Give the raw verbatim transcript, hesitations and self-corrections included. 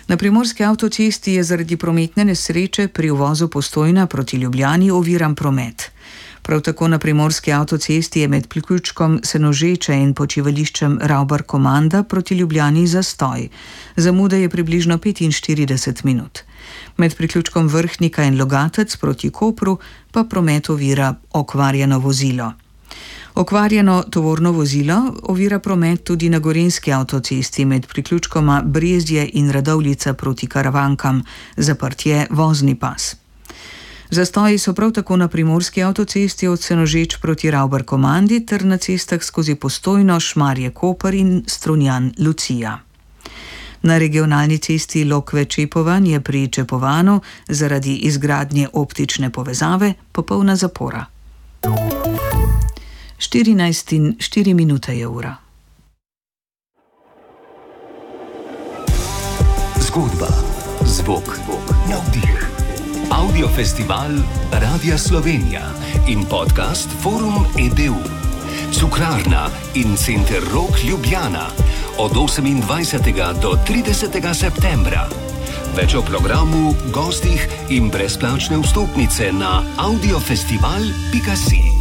Na primorski avtocesti je zaradi prometne nesreče pri uvozu Postojna proti Ljubljani oviran promet. Prav tako na primorski avtocesti je med priključkom Senožeče in počivališčem Ravbar-Komanda proti Ljubljani zastoj. Zamude je približno petinštirideset minut. Med priključkom Vrhnika in Logatec proti Kopru pa promet ovira okvarjeno vozilo. Okvarjeno tovorno vozilo ovira promet tudi na gorenjski avtocesti med priključkoma Brezje in Radovljica proti Karavankam, zaprt je vozni pas. Zastoji so prav tako na primorski avtocesti od Senožeč proti Ravbar-Komandi ter na cestah skozi Postojno, Šmarje-Koper in Strunjan-Lucija. Na regionalni cesti Lokve-Čepovan je pri Čepovanu zaradi izgradnje optične povezave popolna zapora. štirinajst in štiri minute je ura. Zgodba, zvok, navdih. Audiofestival Radia Slovenija in podcast Forum E D U. Cukrarna in Center Rok Ljubljana od osemindvajsetega do tridesetega septembra. Več o programu, gostih in brezplačne vstopnice na audiofestival pika si.